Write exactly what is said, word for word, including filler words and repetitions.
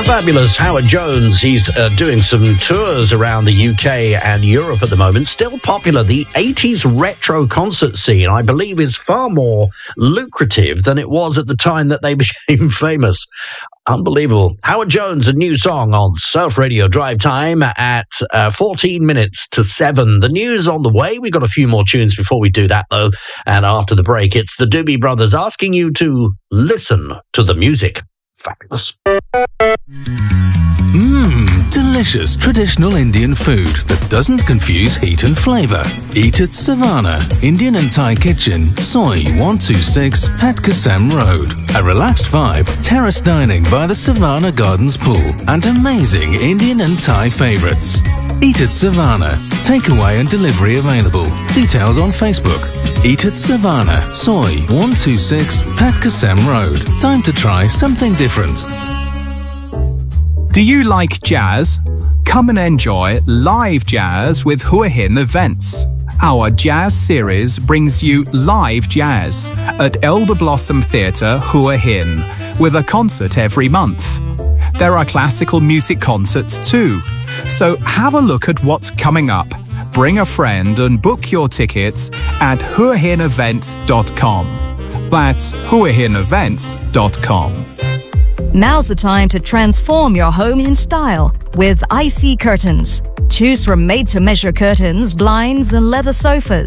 Fabulous Howard Jones. He's uh, doing some tours around the U K and Europe at the moment. Still popular. The eighties retro concert scene, I believe, is far more lucrative than it was at the time that they became famous. Unbelievable. Howard Jones, a new song on Surf Radio Drive Time at uh, fourteen minutes to seven. The news on the way. We've got a few more tunes before we do that, though. And after the break, it's the Doobie Brothers asking you to listen to the music. Fabulous. Mmm, delicious traditional Indian food that doesn't confuse heat and flavour. Eat at Savannah, Indian and Thai Kitchen, Soy one two six, Pat Kasem Road. A relaxed vibe, terrace dining by the Savannah Gardens pool, and amazing Indian and Thai favourites. Eat at Savannah. Takeaway and delivery available. Details on Facebook. Eat at Savannah, Soy one two six, Pat Kasem Road. Time to try something different. Do you like jazz? Come and enjoy live jazz with Hua Hin Events. Our jazz series brings you live jazz at Elder Blossom Theatre, Hua Hin, with a concert every month. There are classical music concerts too, so have a look at what's coming up. Bring a friend and book your tickets at hua hin events dot com. That's hua hin events dot com. Now's the time to transform your home in style with I C Curtains. Choose from made-to-measure curtains, blinds and leather sofas.